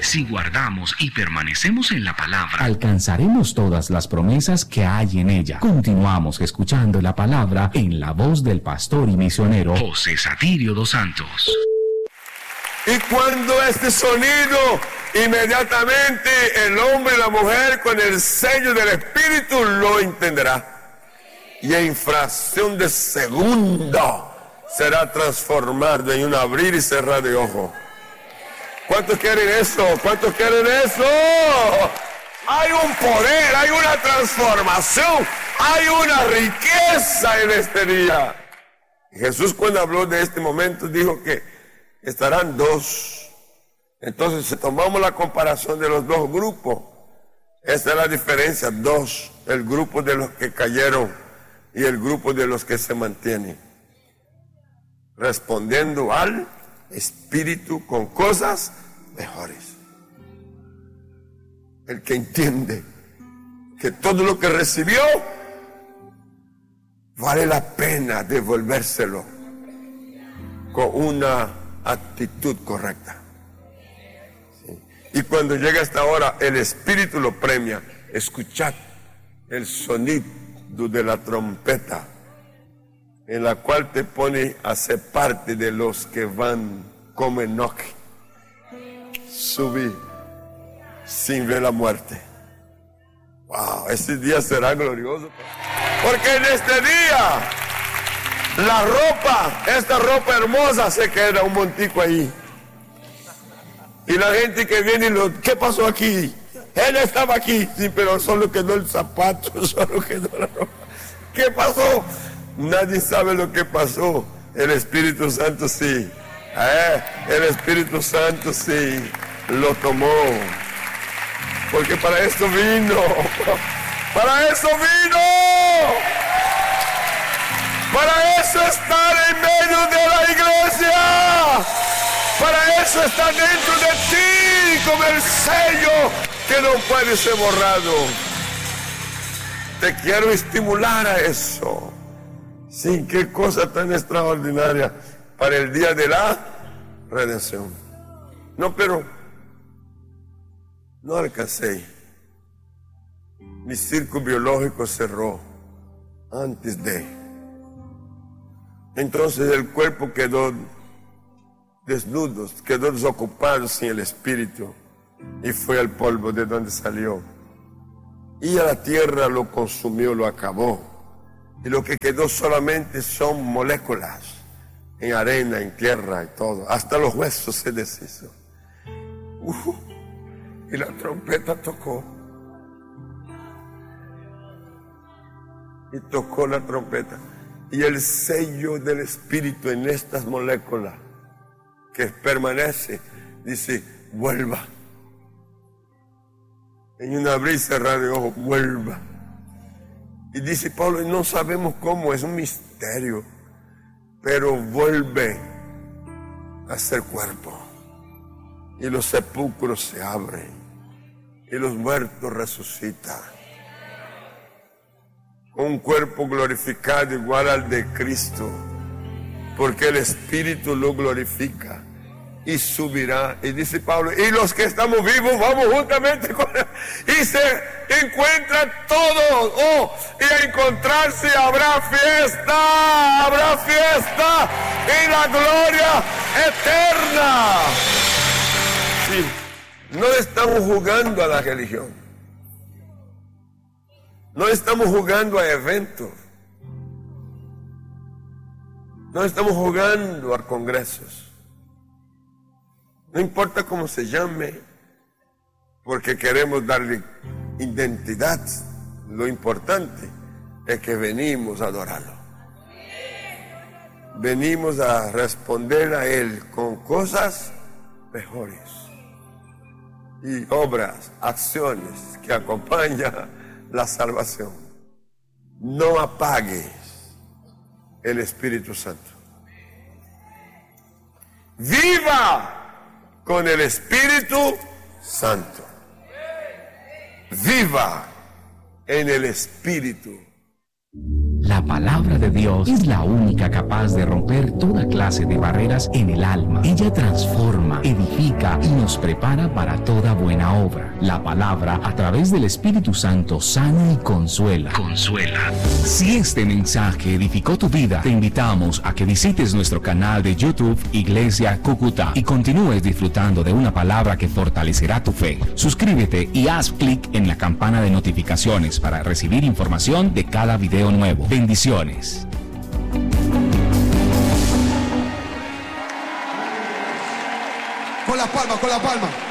Si guardamos y permanecemos en la palabra, alcanzaremos todas las promesas que hay en ella. Continuamos escuchando la palabra en la voz del pastor y misionero José Satirio dos Santos. Y cuando este sonido, inmediatamente el hombre y la mujer con el sello del Espíritu lo entenderá. Y en fracción de segundo será transformado en un abrir y cerrar de ojos. ¿Cuántos quieren eso? ¿Cuántos quieren eso? Hay un poder, hay una transformación, hay una riqueza en este día. Jesús, cuando habló de este momento, dijo que estarán dos. Entonces, si tomamos la comparación de los dos grupos, esta es la diferencia: dos, el grupo de los que cayeron y el grupo de los que se mantienen, respondiendo al Espíritu con cosas mejores. El que entiende que todo lo que recibió vale la pena devolvérselo con una actitud correcta. ¿Sí? Y cuando llega esta hora, el Espíritu lo premia. Escuchad el sonido de la trompeta, en la cual te pone a ser parte de los que van como Enoc, subir sin ver la muerte. Wow, ese día será glorioso, porque en este día la ropa, esta ropa hermosa, se queda un montico ahí, y la gente que viene y lo, ¿qué pasó aquí? Él estaba aquí, sí, pero solo quedó el zapato, solo quedó la ropa. ¿Qué pasó? Nadie sabe lo que pasó. El Espíritu Santo sí. El Espíritu Santo sí lo tomó. Porque para eso vino. Para eso vino. Para eso estar en medio de la iglesia. Para eso está dentro de ti con el sello que no puede ser borrado. Te quiero estimular a eso. Sí, qué cosa tan extraordinaria para el día de la redención. No, pero no alcancé. Mi círculo biológico cerró antes de. Entonces el cuerpo quedó desnudo, quedó desocupado sin el espíritu, y fue al polvo de donde salió. Y a la tierra lo consumió, lo acabó. Y lo que quedó solamente son moléculas en arena, en tierra y todo. Hasta los huesos se deshizo. Y la trompeta tocó. Y tocó la trompeta. Y el sello del Espíritu en estas moléculas que permanece, dice, vuelva. En un abrir y cerrar de ojos, vuelva. Y dice Pablo, no sabemos cómo, es un misterio, pero vuelve a ser cuerpo. Y los sepulcros se abren, y los muertos resucitan. Un cuerpo glorificado igual al de Cristo, porque el Espíritu lo glorifica. Y subirá, y dice Pablo, y los que estamos vivos vamos juntamente con él, y se encuentran todos, y a encontrarse habrá fiesta y la gloria eterna. Sí, no estamos jugando a la religión, no estamos jugando a eventos, no estamos jugando a congresos. No importa cómo se llame, porque queremos darle identidad. Lo importante es que venimos a adorarlo. Venimos a responder a Él con cosas mejores y obras, acciones que acompañan la salvación. No apagues el Espíritu Santo. ¡Viva con el Espíritu Santo! ¡Viva en el Espíritu! La palabra de Dios es la única capaz de romper toda clase de barreras en el alma. Ella transforma, edifica y nos prepara para toda buena obra. La palabra, a través del Espíritu Santo, sana y consuela. Si este mensaje edificó tu vida, te invitamos a que visites nuestro canal de YouTube Iglesia Cúcuta y continúes disfrutando de una palabra que fortalecerá tu fe. Suscríbete y haz clic en la campana de notificaciones para recibir información de cada video nuevo. Bendiciones. Con la palma, con la palma.